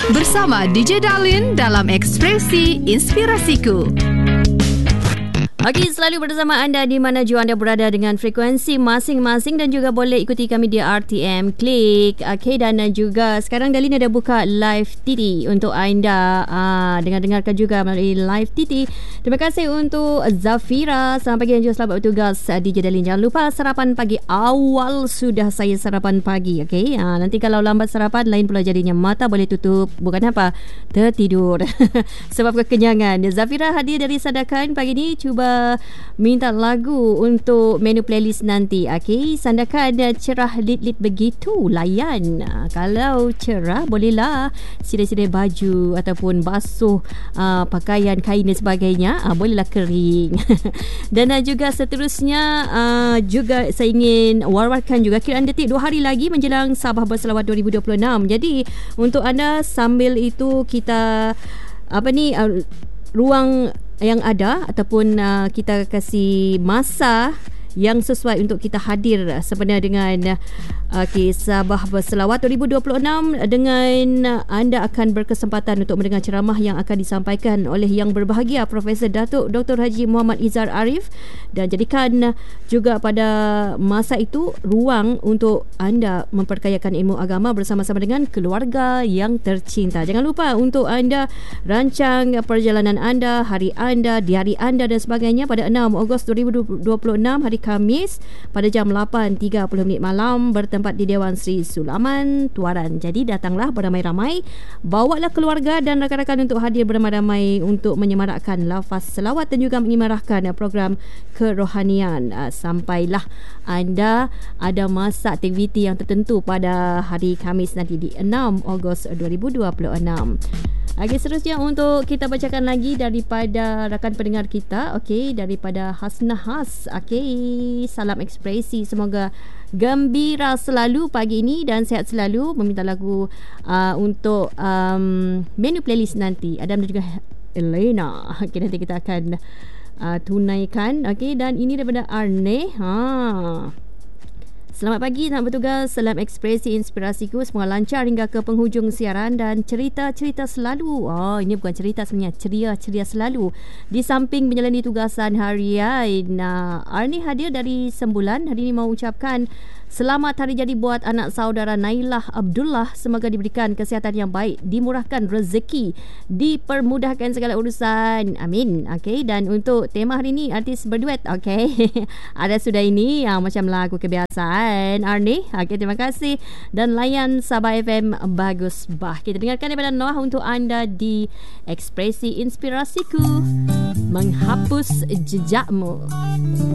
Bersama DJ Darlin dalam Ekspresi Inspirasiku. Okey, selalu bersama anda di mana jua anda berada dengan frekuensi masing-masing dan juga boleh ikuti kami di RTM Klik. Okey, dan juga sekarang Darlin ada buka live TT untuk anda dengarkan juga melalui live TT. Terima kasih untuk Zafira. Selamat pagi dan juga selamat bertugas DJ Darlin. Jangan lupa sarapan pagi awal sudah saya sarapan pagi. Okey, nanti kalau lambat sarapan lain pula jadinya, mata boleh tutup, bukan apa, tertidur sebab kekenyangan. Zafira hadir dari Sandakan pagi ni, cuba minta lagu untuk menu playlist nanti. Okey, Sandakan cerah lit-lit begitu, layan. Kalau cerah bolehlah sidai-sidai baju ataupun basuh pakaian, kain dan sebagainya, bolehlah kering. Dan juga seterusnya juga saya ingin war-warkan juga kiraan detik 2 hari lagi menjelang Sabah Berselawat 2026. Jadi untuk anda sambil itu kita ruang yang ada ataupun kita kasih masa yang sesuai untuk kita hadir sebenarnya dengan Sabah Berselawat 2026 dengan anda akan berkesempatan untuk mendengar ceramah yang akan disampaikan oleh yang berbahagia Profesor Datuk Dr. Haji Muhammad Izzar Arif, dan jadikan juga pada masa itu ruang untuk anda memperkayakan ilmu agama bersama-sama dengan keluarga yang tercinta. Jangan lupa untuk anda rancang perjalanan anda, hari anda, diari anda dan sebagainya pada 6 Ogos 2026 hari Khamis pada jam 8.30 malam bertempat di Dewan Sri Sulaman, Tuaran. Jadi datanglah beramai-ramai, bawalah keluarga dan rakan-rakan untuk hadir beramai-ramai untuk menyemarakkan lafaz selawat dan juga menyemarakkan program kerohanian. Sampailah anda ada masa aktiviti yang tertentu pada hari Khamis nanti di 6 Ogos 2026. Okey, seterusnya untuk kita bacakan lagi daripada rakan pendengar kita. Okey, daripada Hasnah Has. Okey, salam ekspresi, semoga gembira selalu pagi ini dan sihat selalu. Meminta lagu untuk menu playlist nanti. Adam dan juga Elena. Okey, nanti kita akan tunaikan. Okey, dan ini daripada Arne. Selamat pagi, selamat bertugas. Salam ekspresi inspirasiku. Semoga lancar hingga ke penghujung siaran dan cerita-cerita selalu. Ini bukan cerita sebenarnya, ceria-ceria selalu di samping menjalani tugasan harian. Arni hadir dari Sembulan. Hari ini mau ucapkan selamat hari jadi buat anak saudara Nailah Abdullah. Semoga diberikan kesihatan yang baik, dimurahkan rezeki, dipermudahkan segala urusan. Amin. Okey, dan untuk tema hari ini artis berduet. Okey. Ada sudah ini macam lagu kebiasaan Arni. Okey, terima kasih dan layan Sabah FM bagus bah. Kita dengarkan daripada Noah untuk anda di Ekspresi Inspirasiku, menghapus jejakmu.